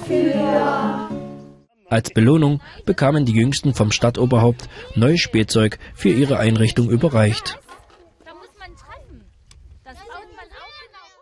dafür. Als Belohnung bekamen die Jüngsten vom Stadtoberhaupt neues Spielzeug für ihre Einrichtung überreicht. Da muss man treffen. Das baut man auch genau.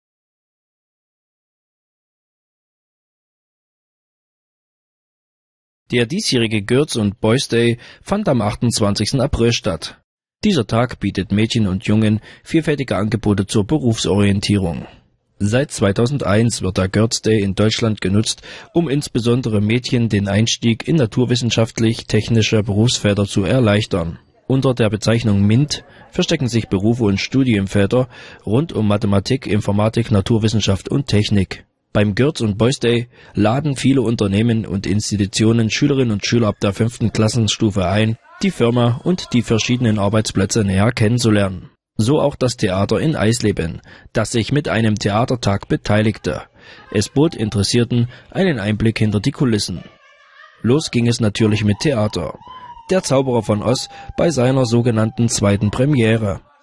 Der diesjährige Girls und Boys Day fand am 28. April statt. Dieser Tag bietet Mädchen und Jungen vielfältige Angebote zur Berufsorientierung. Seit 2001 wird der Girls Day in Deutschland genutzt, um insbesondere Mädchen den Einstieg in naturwissenschaftlich-technische Berufsfelder zu erleichtern. Unter der Bezeichnung MINT verstecken sich Berufe und Studienfelder rund um Mathematik, Informatik, Naturwissenschaft und Technik. Beim Girls und Boys Day laden viele Unternehmen und Institutionen Schülerinnen und Schüler ab der 5. Klassenstufe ein, die Firma und die verschiedenen Arbeitsplätze näher kennenzulernen. So auch das Theater in Eisleben, das sich mit einem Theatertag beteiligte. Es bot Interessierten einen Einblick hinter die Kulissen. Los ging es natürlich mit Theater. Der Zauberer von Oz bei seiner sogenannten zweiten Premiere.